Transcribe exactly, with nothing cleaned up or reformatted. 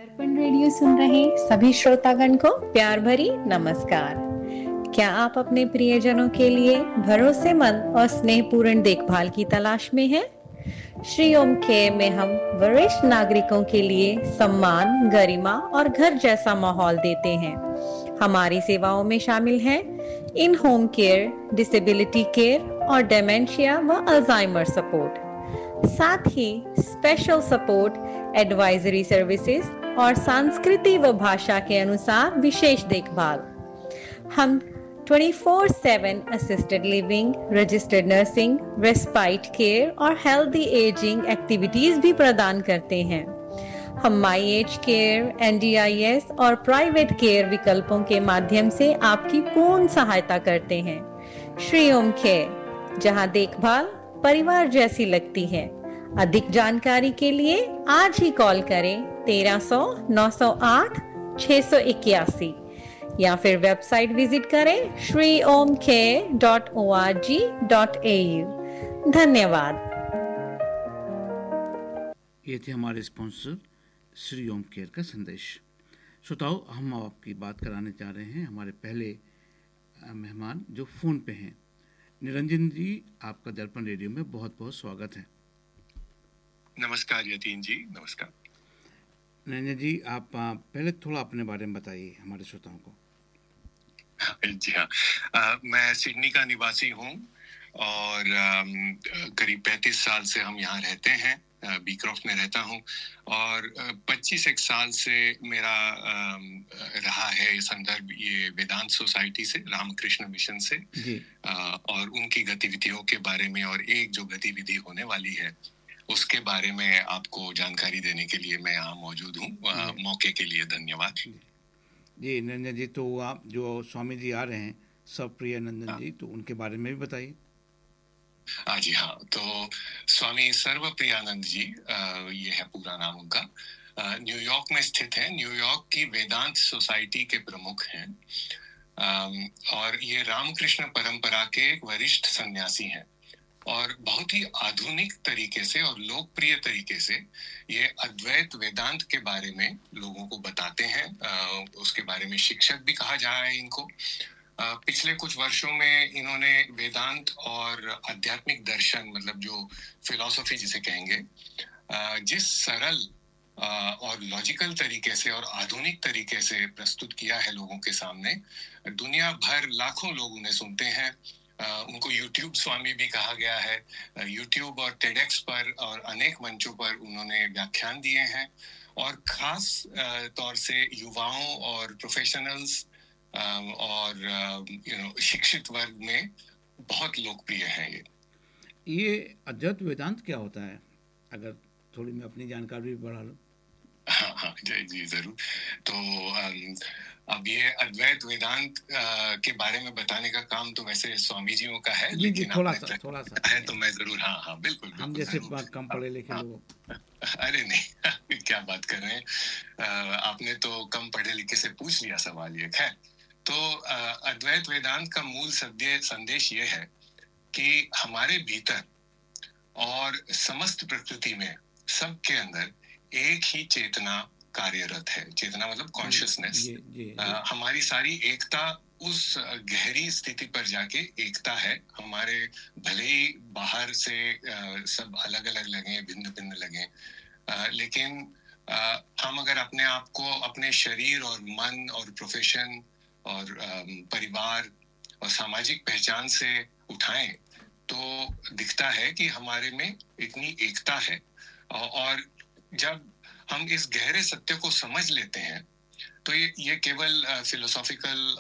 दर्पण रेडियो सुन रहे सभी श्रोतागण को प्यार भरी नमस्कार। क्या आप अपने प्रियजनों के लिए भरोसेमंद और स्नेहपूर्ण देखभाल की तलाश में हैं? श्री ओम केयर में हम वरिष्ठ नागरिकों के लिए सम्मान, गरिमा और घर जैसा माहौल देते हैं। हमारी सेवाओं में शामिल हैं इन होम केयर, डिसेबिलिटी केयर और डेमेंशिया व अल्जाइमर सपोर्ट, साथ ही स्पेशल सपोर्ट, एडवाइजरी सर्विसेज और संस्कृति व भाषा के अनुसार विशेष देखभाल। हम चौबीस सात assisted living, registered nursing, respite care और हेल्दी एजिंग एक्टिविटीज भी प्रदान करते हैं। हम my age care, N D I S और प्राइवेट केयर विकल्पों के माध्यम से आपकी पूर्ण सहायता करते हैं। श्री ओम केयर, जहां देखभाल परिवार जैसी लगती है। अधिक जानकारी के लिए आज ही कॉल करें तेरह सौ नौ सौ आठ छह सौ इक्यासी या फिर वेबसाइट विजिट करें Shri Om care dot O R G dot A you. धन्यवाद। ये थे हमारे स्पॉन्सर श्री ओम केयर का संदेश। श्रोताओ, हम आपकी बात कराने जा रहे हैं हमारे पहले मेहमान जो फ़ोन पे हैं। निरंजन जी, आपका दर्पण रेडियो में बहुत बहुत स्वागत है। नमस्कार यतीन जी। नमस्कार निरंजन जी, आप पहले थोड़ा अपने बारे में बताइए हमारे श्रोताओं को। जी हाँ, आ, मैं सिडनी का निवासी हूँ और आ, करीब पैंतीस साल से हम यहाँ रहते हैं। बीक्रॉफ्ट में रहता हूँ और पच्चीस एक साल से मेरा आ, रहा है संदर्भ ये वेदांत सोसाइटी से, रामकृष्ण मिशन से आ, और उनकी गतिविधियों के बारे में, और एक जो गतिविधि होने वाली है उसके बारे में आपको जानकारी देने के लिए मैं यहाँ मौजूद हूँ। मौके के लिए धन्यवाद। जी निरंजन जी, तो आप जो स्वामी जी आ रहे हैं सर्वप्रिय नंदन जी, तो उनके बारे में भी बताइए। हाँ जी हाँ, तो स्वामी सर्वप्रियानंद जी, ये है पूरा नाम उनका, न्यूयॉर्क में स्थित है। न्यूयॉर्क की वेदांत सोसाइटी के प्रमुख हैं और ये रामकृष्ण परंपरा के एक वरिष्ठ सन्यासी हैं और बहुत ही आधुनिक तरीके से और लोकप्रिय तरीके से ये अद्वैत वेदांत के बारे में लोगों को बताते हैं। उसके बारे में शिक्षक भी कहा जा रहा है इनको। पिछले कुछ वर्षों में इन्होंने वेदांत और आध्यात्मिक दर्शन, मतलब जो फिलॉसफी जिसे कहेंगे, जिस सरल और लॉजिकल तरीके से और आधुनिक तरीके से प्रस्तुत किया है लोगों के सामने, दुनिया भर लाखों लोग उन्हें सुनते हैं। Uh, उनको यूट्यूब स्वामी भी कहा गया है। यूट्यूब uh, और टेडेक्स पर और अनेक मंचों पर उन्होंने व्याख्यान दिए हैं और खास uh, तौर से युवाओं और प्रोफेशनल्स uh, और यू नो शिक्षित वर्ग में बहुत लोकप्रिय हैं। ये ये अद्वैत वेदांत क्या होता है, अगर थोड़ी मैं अपनी जानकारी भी बढ़ा लूँ। हाँ हाँ जी जी जरूर। तो um, अब ये अद्वैत वेदांत के बारे में बताने का काम तो वैसे स्वामी जियों का है, जी, लेकिन जी, थोड़ा सा थोड़ा सा है तो मैं जरूर हाँ हाँ बिल्कुल, बिल्कुल हम जैसे कम पढ़े लिखे लोग। अरे नहीं, क्या बात कर रहे हैं, आपने तो कम पढ़े लिखे से पूछ लिया सवाल ये। खैर, तो अद्वैत वेदांत का मूल संदेश ये है कि हमारे भीतर और समस्त प्रकृति में, सबके अंदर एक ही चेतना कार्यरत है। चेतना मतलब कॉन्शियसनेस। हमारी सारी एकता उस गहरी स्थिति पर जाके एकता है। हमारे भले ही बाहर से आ, सब अलग अलग लगे, भिन्न भिन्न लगे, आ, लेकिन आ, हम अगर अपने आप को अपने शरीर और मन और प्रोफेशन और आ, परिवार और सामाजिक पहचान से उठाएं तो दिखता है कि हमारे में इतनी एकता है। और जब हम इस गहरे सत्य को समझ लेते हैं तो ये ये केवल फिलोसॉफिकल